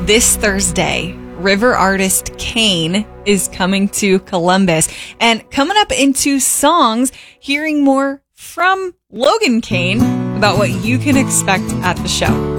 This Thursday, river artist Kane is coming to Columbus. And coming up in 2 songs, hearing more from Logan Kane about what you can expect at the show.